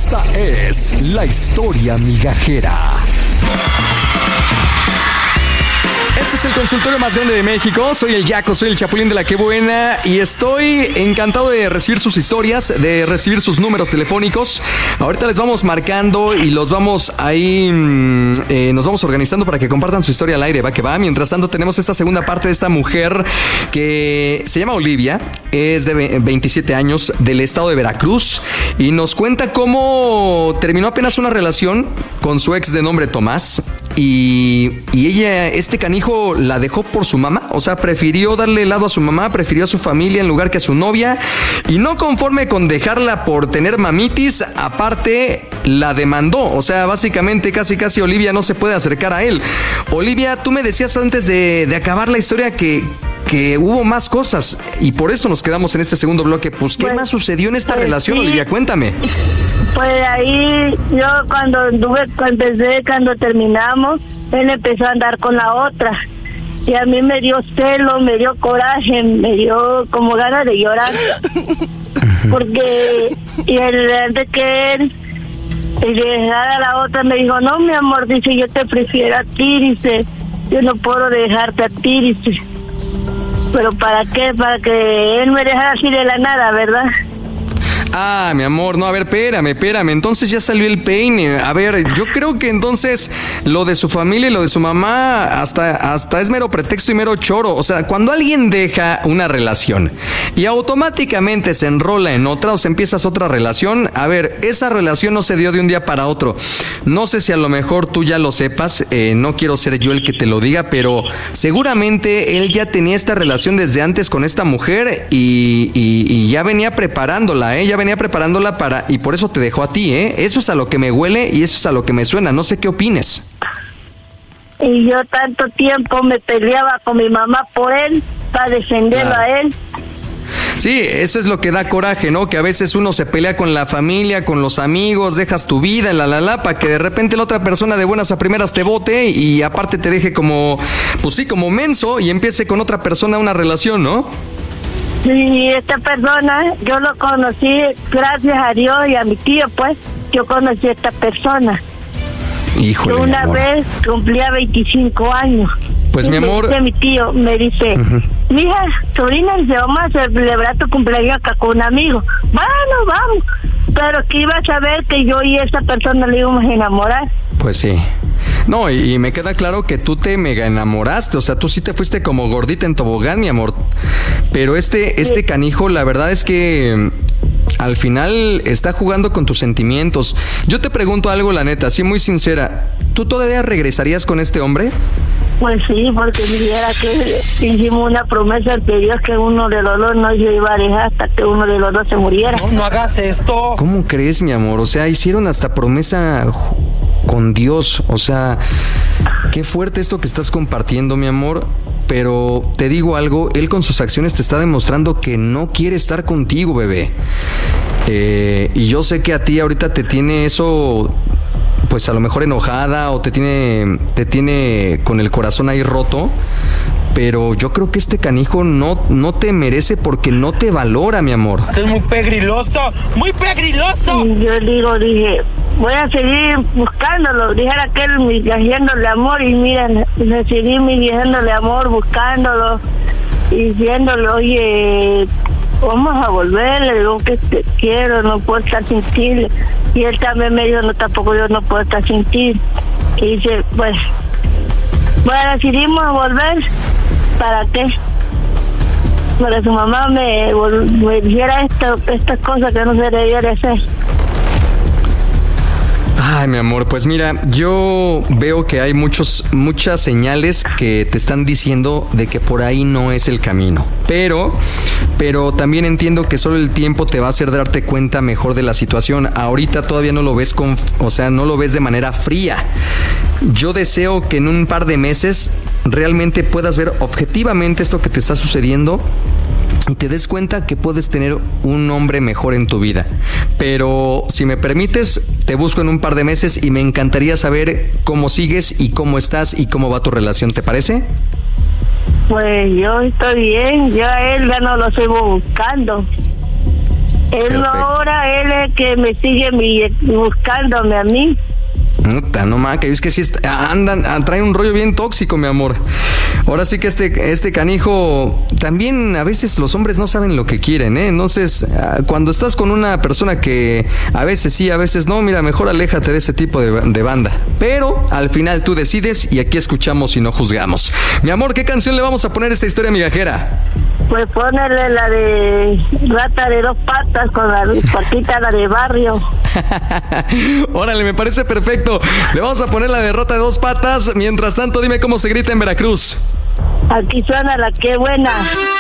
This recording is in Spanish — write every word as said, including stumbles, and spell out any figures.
Esta es la historia migajera. Este es el consultorio más grande de México. Soy el Yaco, soy el Chapulín de la Que Buena y estoy encantado de recibir sus historias, de recibir sus números telefónicos. Ahorita les vamos marcando y los vamos ahí, eh, nos vamos organizando para que compartan su historia al aire, va que va. Mientras tanto tenemos esta segunda parte de esta mujer que se llama Olivia, es de veintisiete años, del estado de Veracruz y nos cuenta cómo terminó apenas una relación con su ex de nombre Tomás. Y, y ella, este canijo, la dejó por su mamá. O sea, prefirió darle helado a su mamá, prefirió a su familia en lugar que a su novia. Y no conforme con dejarla por tener mamitis, aparte la demandó. O sea, básicamente casi casi Olivia no se puede acercar a él. Olivia, tú me decías antes de, de acabar la historia que... que hubo más cosas y por eso nos quedamos en este segundo bloque. Pues, ¿qué pues, más sucedió en esta pues, relación, sí. Olivia? Cuéntame. Pues ahí yo cuando anduve, cuando empecé, cuando terminamos, él empezó a andar con la otra y a mí me dio celo, me dio coraje, me dio como ganas de llorar porque y el de que él y dejar a la otra me dijo, no mi amor, dice, yo te prefiero a ti, dice, yo no puedo dejarte a ti, dice. ¿Pero para qué? Para que él me dejara así de la nada, ¿verdad? Ah, mi amor, no, a ver, espérame, espérame, entonces ya salió el peine. A ver, yo creo que entonces lo de su familia y lo de su mamá hasta, hasta es mero pretexto y mero choro. O sea, cuando alguien deja una relación y automáticamente se enrola en otra o se empieza otra relación, a ver, esa relación no se dio de un día para otro. No sé si a lo mejor tú ya lo sepas, eh, no quiero ser yo el que te lo diga, pero seguramente él ya tenía esta relación desde antes con esta mujer y, y, y ya venía preparándola, ¿eh? Ya venía preparándola para, y por eso te dejó a ti, ¿eh? Eso es a lo que me huele y eso es a lo que me suena. No sé qué opines. Y yo tanto tiempo me peleaba con mi mamá por él, para defenderlo claro. a él. Sí, eso es lo que da coraje, ¿no? Que a veces uno se pelea con la familia, con los amigos, dejas tu vida, la la la, para que de repente la otra persona de buenas a primeras te bote y aparte te deje como, pues sí, como menso y empiece con otra persona una relación, ¿no? Sí, esta persona, yo lo conocí gracias a Dios y a mi tío, pues, yo conocí a esta persona. Híjole, yo una vez cumplía veinticinco años. Pues mi amor... Me dice mi tío, me dice, uh-huh. mija, sobrina, dice, vamos a celebrar tu cumpleaños acá con un amigo. Bueno, vamos. Pero que iba a saber que yo y esa persona le íbamos a enamorar. Pues sí. No, y, y me queda claro que tú te mega enamoraste, o sea, tú sí te fuiste como gordita en tobogán, mi amor. Pero este, este sí. canijo, la verdad es que al final está jugando con tus sentimientos. Yo te pregunto algo, la neta, así muy sincera, ¿tú todavía regresarías con este hombre? Pues sí, porque mira que hicimos una promesa ante Dios que uno de los dos no se iba a dejar hasta que uno de los dos se muriera. No, no hagas esto. ¿Cómo crees, mi amor? O sea, hicieron hasta promesa con Dios. O sea, qué fuerte esto que estás compartiendo, mi amor. Pero te digo algo, él con sus acciones te está demostrando que no quiere estar contigo, bebé. Eh, y yo sé que a ti ahorita te tiene eso... pues a lo mejor enojada o te tiene te tiene con el corazón ahí roto, pero yo creo que este canijo no, no te merece porque no te valora, mi amor. Es muy pegriloso, muy pegriloso. Y yo digo, dije, voy a seguir buscándolo, dijera aquel migajeándole amor y mira, seguir migajeándole amor, buscándolo y diciéndole, oye, vamos a volver, le digo que te quiero, no puedo estar sin ti. Y él también me dijo, no, tampoco yo no puedo estar sin ti. Y dice, pues, bueno, decidimos volver, ¿para qué? Para que su mamá me, me dijera esto, estas cosas que no se debía de hacer. Ay, mi amor, pues mira, yo veo que hay muchos, muchas señales que te están diciendo de que por ahí no es el camino. Pero, pero también entiendo que solo el tiempo te va a hacer darte cuenta mejor de la situación. Ahorita todavía no lo ves con, o sea, no lo ves de manera fría. Yo deseo que en un par de meses realmente puedas ver objetivamente esto que te está sucediendo y te des cuenta que puedes tener un hombre mejor en tu vida. Pero si me permites, te busco en un par de meses y me encantaría saber cómo sigues y cómo estás y cómo va tu relación, ¿te parece? Pues yo estoy bien, yo a él ya no lo sigo buscando. Él Perfecto. ahora, él es que me sigue mi, buscándome a mí. Puta, no mames, es que sí est- andan, traen un rollo bien tóxico, mi amor. Ahora sí que este, este canijo, también a veces los hombres no saben lo que quieren, ¿eh? Entonces, cuando estás con una persona que a veces sí, a veces no, mira, mejor aléjate de ese tipo de, de banda. Pero al final tú decides y aquí escuchamos y no juzgamos. Mi amor, ¿qué canción le vamos a poner a esta historia migajera? Pues ponerle la de Rata de Dos Patas con la patita, la de Barrio. Órale, me parece perfecto. Le vamos a poner la de Rata de Dos Patas. Mientras tanto, dime cómo se grita en Veracruz. Aquí suena la que buena.